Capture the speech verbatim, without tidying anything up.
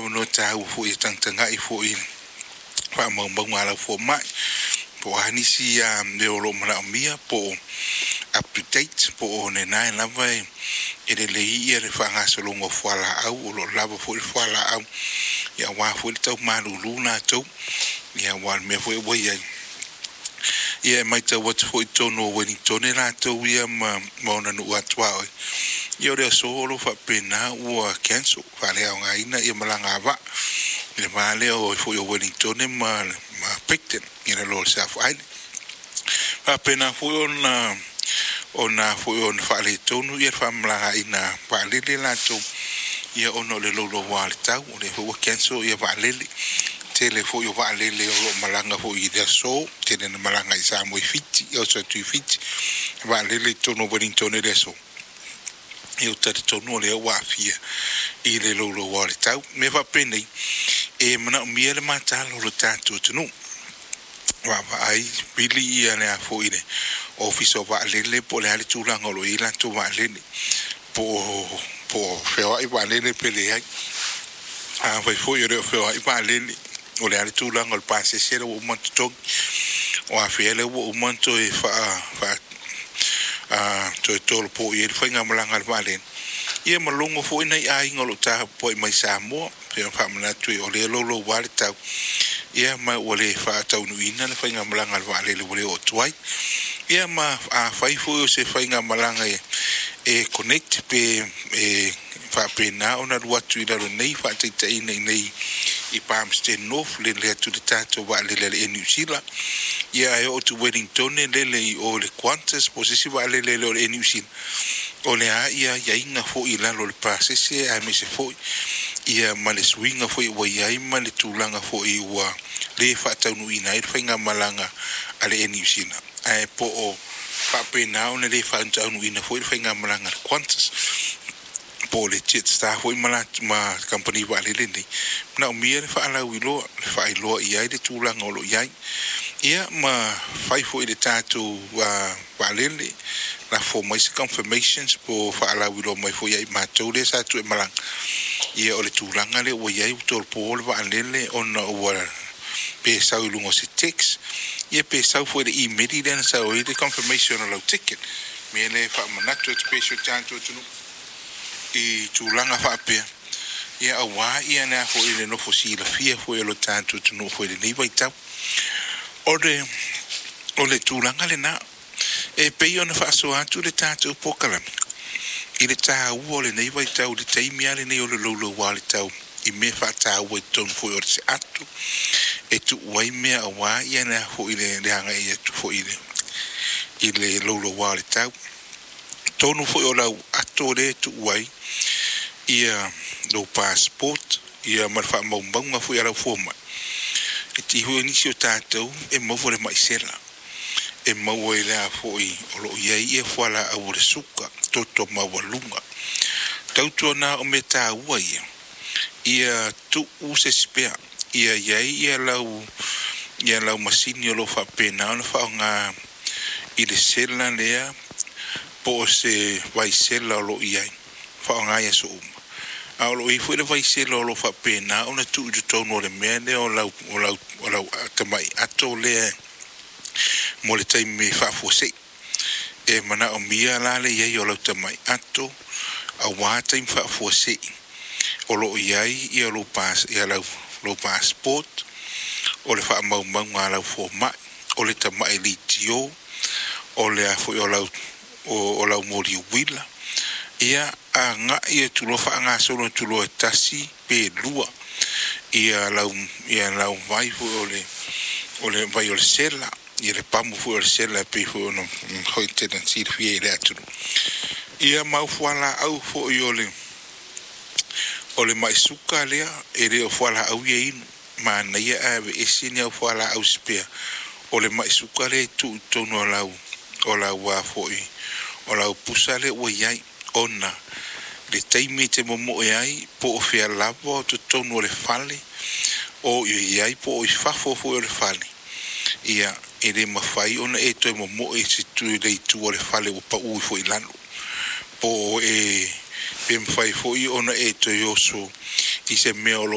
no tau fu i tangtanga i fu i fa mo mo ngala fu mai po hani si a me o mala mia po update po ne nai la vai e le le i re fa nga solo ngo fala au lo lava fu i fala au ya wa fu tau malulu na tau ya wa me fu wo ya ia mai tau wat fu to no weni to ne la tau ia ma mo na nu atwa ia re solo fa pena o cancel fa le nga ina ia malanga va le male o fu yo weni to ne ma ma pekten ina lo sa fa fa pena fu ona ona fu ona fa le to no ia fa malanga ina fa le le la to ia ono le lo lo wa tau le fu cancel ia va le tele fu yo va le le lo malanga fu i da so tele na malanga isa mo fiti o so tu fiti va le le to no weni to ne so eu tata tonu le wa fia i le lo lo wa tau me va pene e mana mi le mata lo tanto tunu wa va ai bili ia le fo ile office va le le po le ale tu la ngolo i la tu va le po po feo ai va le le pele ai a vai fo io feo ai va le o le ale tu la ngol passe se o monto to o a fele o monto e fa fa a to to po i fa nga malanga vale ia malongo fo nei ai ngolo ta po mai sa mo pe fa mala tu o le lo lo wale ta ia ma o le fa ta nu ina le fa nga malanga vale le le o tuai ia ma a fa fo se fa nga malanga e e connect pe e fa pe na ona rua tu ila nei fa te te nei nei i pam sten off le le tu de tato va le le New Zealand ia e o tu Wellington le le o le Qantas posisi va le le le New Zealand o le a ia ia inga fo i la lo le pasese a me se fo ia ma le swinga fo i wa ia ma le tulanga fo i wa le fa tau nu ina i fa nga malanga ale New Zealand ai po o pa pe na o le fa tau nu ina fo i fa nga malanga Qantas po le jet staff o mala ma company va le le na mi fa ala wilo fa ilo ia de tulanga o lo ia ia ma fai fo ile tatu wa va le la for my confirmations po fa ala wilo mai fo ia ma to le sa tu malang ia o le tulanga le o ia to po va le le on o pe sa lungo se text ia pe sa fo le email den sa o ile confirmation o lo ticket me le fa manato special tanto tu i tulanga fa pe ia awa ia na fo ile no fo si la fia fo lo tanto tu no fo ile nei vai tau ore o le tulanga le na e pe ona fa so atu le tanto pokala i le ta u le nei vai tau le taimi ale nei o le lo lo wa le tau i me fa ta u ton fo o se atu e tu wai me awa ia na fo ile le hanga ia tu fo ile ile lo lo wa le tau tonu fo o la atore tu wai ia do passport ia marfa mombanga fu era forma e ti ho inisio tato e mo vole mai sela e mo ile a foi o lo ia ia fala a ure suka toto ma walunga tauto na o meta ia ia tu use spea ia ia ia lau ia lau masini lo fa pena no fa nga ile sela lea po se vai sela lo ia fa nga ia so a lo i fu le vai se lo lo fa pena ona tu tu tono le mene o la o la o la tamai ato le mo le tai me fa fo se e mana o mia la le ye o la tamai ato a wa tai fa fo se o lo iai i lo pas i la lo passport o le fa mau mau ala fo ma o le tamai li tio o le a fo o la o la mo li wila ia a nga ia tu lo fa nga solo tu lo tasi pe lua ia la ia la vai fu ole ole vai ole sela ia le pamu fu ole sela pe fu no hoite dan sir fie le atu ia mau fu ala au fu ole ole mai suka le e le fu ala au ye ma na ia ave esini fu ala au spea ole mai suka le tu tu no la ola wa fu ola pusale o yai ona le taimi te momo e ai po o fea lavo to tonu le fale o i ai po o i fafo fo o le fale ia e le mawhai ona e toi momo e si tu le tu o le fale o pa ui fo i lalo po e pe mwhai fo i ona e toi oso i se mea